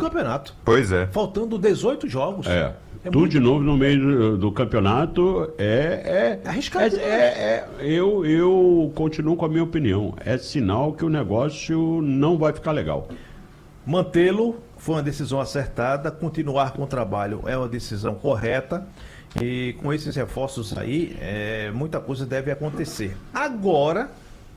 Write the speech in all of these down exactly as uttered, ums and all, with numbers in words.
campeonato. Pois é. Faltando dezoito jogos. É. É Tudo muito... de novo no meio do, do campeonato é. é Arriscado é, é, é, eu, eu continuo com a minha opinião. É sinal que o negócio não vai ficar legal. Mantê-lo foi uma decisão acertada, continuar com o trabalho é uma decisão correta. E com esses reforços aí, é, muita coisa deve acontecer. Agora,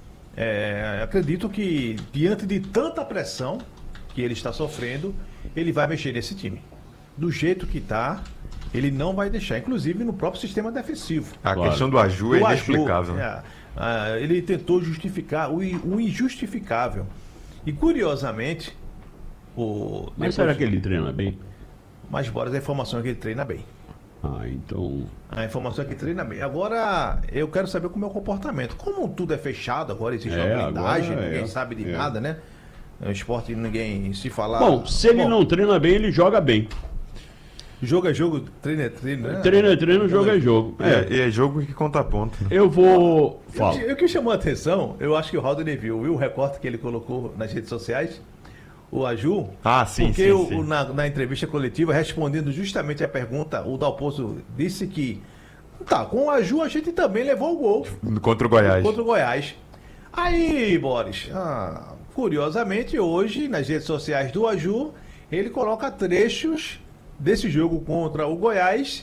é, acredito que diante de tanta pressão que ele está sofrendo, ele vai mexer nesse time. Do jeito que está, ele não vai deixar, inclusive no próprio sistema defensivo. A Claro. questão do Aju é O Aju, inexplicável. né? é, ah, ele tentou justificar o, i- o injustificável. E curiosamente, o, Mas depois- será que ele treina bem? Mas bora a informação é que ele treina bem. Ah, então. A informação é que treina bem. Agora, eu quero saber como é o comportamento. Como tudo é fechado agora, existe É, uma blindagem, agora ninguém é, sabe de é. nada, né? O esporte, ninguém se falar. Bom, se ele Bom, não treina bem, ele joga bem. Jogo é jogo, treino é treino, né? Treino é treino, jogo é jogo. É, É, e é jogo que conta ponto. né? eu vou. Fala. O que chamou a atenção, eu acho que o Haldane viu, viu o recorte que ele colocou nas redes sociais, o Aju, Ah, sim, porque sim, o- sim. o- na, na entrevista coletiva, respondendo justamente a pergunta, o Dalpozo disse que, tá, com o Aju a gente também levou o gol Contra o Goiás. contra o Goiás. Aí, Boris, ah, curiosamente, hoje, nas redes sociais do Aju, ele coloca trechos desse jogo contra o Goiás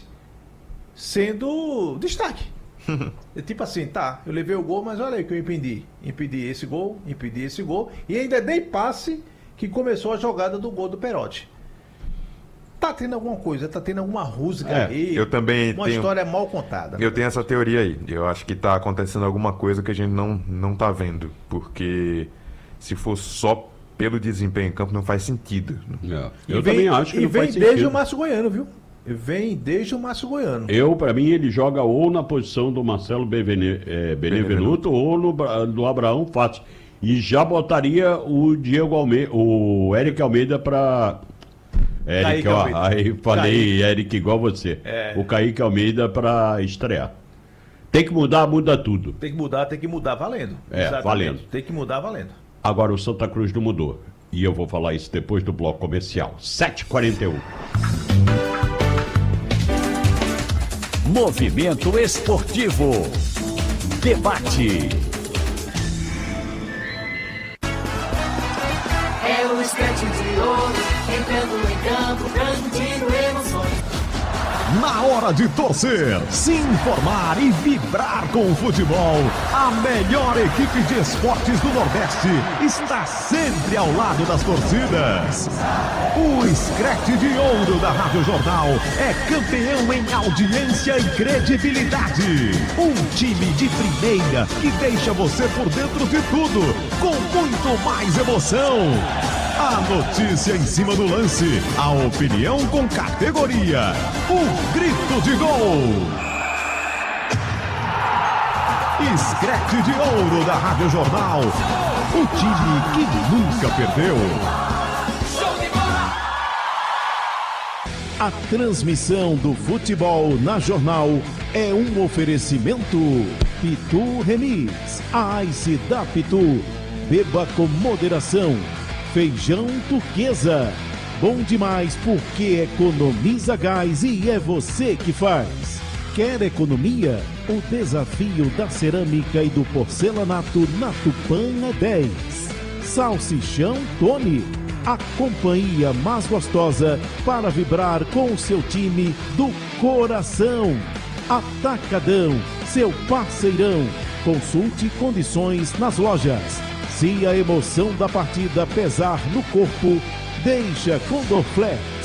sendo destaque. É tipo assim, tá, eu levei o gol, mas olha aí que eu impedi. Impedi esse gol, impedi esse gol, e ainda dei passe que começou a jogada do gol do Perotti. Tá tendo alguma coisa, tá tendo alguma rusga É, aí. eu também Uma tenho- história mal contada. Eu tenho essa teoria aí. Eu acho que tá acontecendo alguma coisa que a gente não, não tá vendo. Porque se for só pelo desempenho em campo, não faz sentido. É, E eu vem- também acho que E não vem faz desde sentido. o Márcio Goiano, viu? Vem desde o Márcio Goiano. Eu, pra mim, ele joga ou na posição do Marcelo Bevene- eh, Benevenuto ou no Bra- do Abraão Fácil. E já botaria o Diego Almeida, o Eric Almeida pra. Eric, Kaique ó, Almeida. aí falei Kaique. Eric igual você. É. O Kaique Almeida pra estrear. Tem que mudar, muda tudo. Tem que mudar, tem que mudar valendo. É, Exatamente. valendo. Tem que mudar valendo. Agora o Santa Cruz não mudou. E eu vou falar isso depois do bloco comercial. sete e quarenta e um. Movimento Esportivo. Debate. É o esquete de ouro, entrando em campo, transmitindo emoções. Na hora de torcer, se informar e vibrar com o futebol, a melhor equipe de esportes do Nordeste está sempre ao lado das torcidas. O Screte de Ouro da Rádio Jornal é campeão em audiência e credibilidade. Um time de primeira que deixa você por dentro de tudo, com muito mais emoção. A notícia em cima do lance, a opinião com categoria, o grito de gol. Screte de Ouro da Rádio Jornal, o time que nunca perdeu. A transmissão do futebol na Jornal é um oferecimento Pitu Remis, a Ice da Pitu, beba com moderação. Feijão Turquesa, bom demais porque economiza gás e é você que faz. Quer economia? O desafio da cerâmica e do porcelanato na Tupã é dez. Salsichão Tony, a companhia mais gostosa para vibrar com o seu time do coração. Atacadão, seu parceirão. Consulte condições nas lojas. Se a emoção da partida pesar no corpo, deixa com Dorflex.